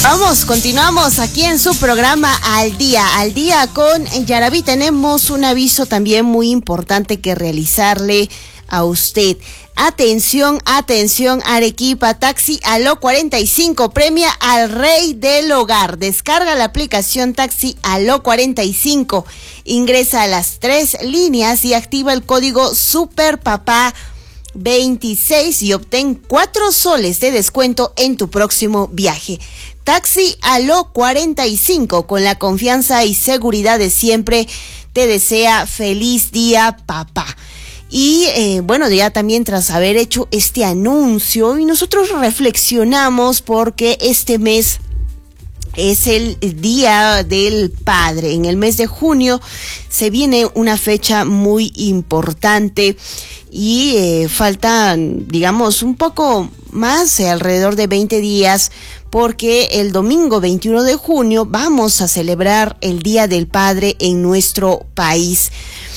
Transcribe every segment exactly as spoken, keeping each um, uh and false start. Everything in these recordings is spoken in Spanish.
Vamos, continuamos aquí en su programa Al Día, Al Día con Yaraví. Tenemos un aviso también muy importante que realizarle a usted. Atención, atención, Arequipa, Taxi Aló cuarenta y cinco premia al rey del hogar. Descarga la aplicación Taxi Aló cuarenta y cinco, ingresa a las tres líneas y activa el código SUPERPAPÁ veintiséis y obtén cuatro soles de descuento en tu próximo viaje. Taxi Aló cuarenta y cinco, con la confianza y seguridad de siempre, te desea feliz día, papá. Y eh, bueno, ya también tras haber hecho este anuncio, y nosotros reflexionamos porque este mes es el Día del Padre. En el mes de junio se viene una fecha muy importante y eh, faltan, digamos, un poco más, eh, alrededor de veinte días, porque el domingo veintiuno de junio vamos a celebrar el Día del Padre en nuestro país.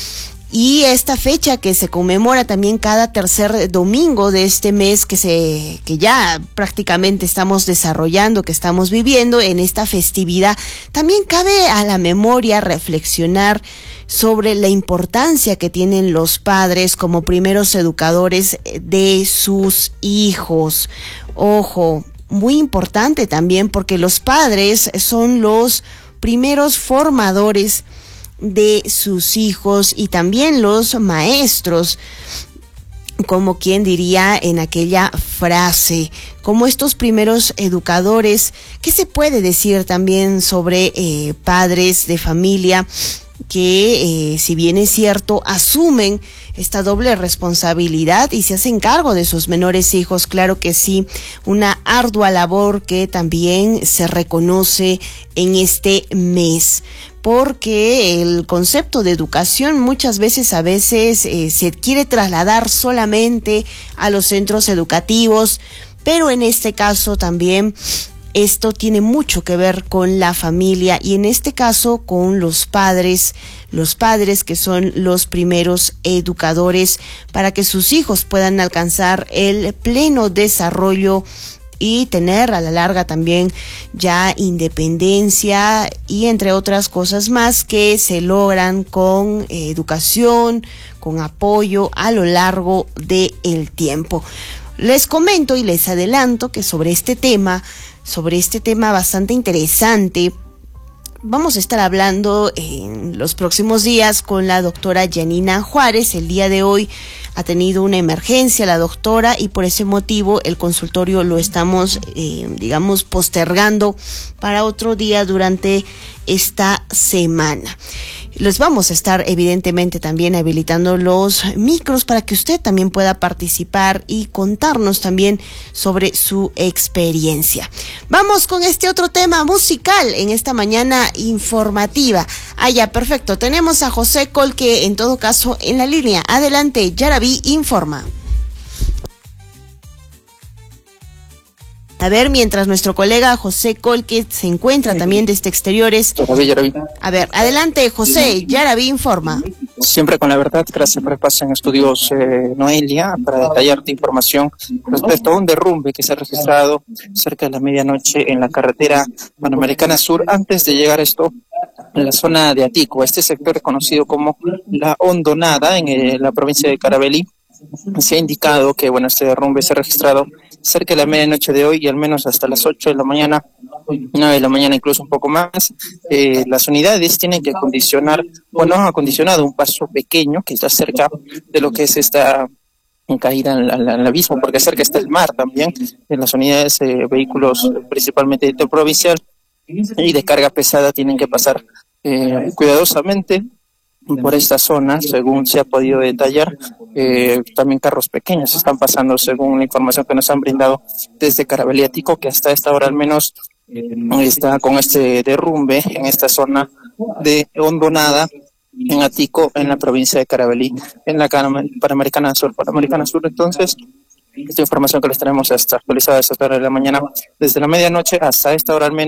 Y esta fecha que se conmemora también cada tercer domingo de este mes que se que ya prácticamente estamos desarrollando, que estamos viviendo en esta festividad, también cabe a la memoria reflexionar sobre la importancia que tienen los padres como primeros educadores de sus hijos. Ojo, muy importante también, porque los padres son los primeros formadores de sus hijos y también los maestros, como quien diría en aquella frase, como estos primeros educadores. ¿Qué se puede decir también sobre eh, padres de familia que, eh, si bien es cierto, asumen esta doble responsabilidad y se hacen cargo de sus menores hijos? Claro que sí, una ardua labor que también se reconoce en este mes, porque el concepto de educación muchas veces a veces eh, se quiere trasladar solamente a los centros educativos, pero en este caso también esto tiene mucho que ver con la familia y en este caso con los padres, los padres que son los primeros educadores para que sus hijos puedan alcanzar el pleno desarrollo y tener a la larga también ya independencia y entre otras cosas más que se logran con eh, educación, con apoyo a lo largo del tiempo. Les comento y les adelanto que sobre este tema, sobre este tema bastante interesante, vamos a estar hablando en los próximos días con la doctora Yanina Juárez. El día de hoy ha tenido una emergencia la doctora y por ese motivo el consultorio lo estamos, eh, digamos, postergando para otro día durante esta semana. Les vamos a estar evidentemente también habilitando los micros para que usted también pueda participar y contarnos también sobre su experiencia. Vamos con este otro tema musical en esta mañana informativa. Ah, ya, perfecto. Tenemos a José Colque en todo caso en la línea. Adelante, Yaraví informa. A ver, mientras nuestro colega José Colque se encuentra también desde exteriores. A ver, adelante, José, Yaraví informa. Siempre con la verdad, gracias por el paso en estudios, eh, Noelia, para detallarte información respecto a un derrumbe que se ha registrado cerca de la medianoche en la carretera Panamericana Sur, antes de llegar a esto en la zona de Atico. Este sector es conocido como la Hondonada en eh, la provincia de Carabalí. Se ha indicado que bueno, este derrumbe se ha registrado cerca de la medianoche de hoy y al menos hasta las ocho de la mañana, nueve de la mañana, incluso un poco más. Eh, las unidades tienen que acondicionar, bueno, han acondicionado un paso pequeño que está cerca de lo que es esta caída al, al, al abismo, porque cerca está el mar también. En las unidades, eh, vehículos principalmente interprovincial y de carga pesada tienen que pasar eh, cuidadosamente por esta zona, según se ha podido detallar. Eh, también carros pequeños están pasando, según la información que nos han brindado desde Carabalí Atico, que hasta esta hora al menos eh, está con este derrumbe en esta zona de Hondonada, en Atico, en la provincia de Carabalí, en la Panamericana Sur. Panamericana Sur, entonces, esta información que les tenemos hasta actualizada a esta hora de la mañana, desde la medianoche hasta esta hora al menos.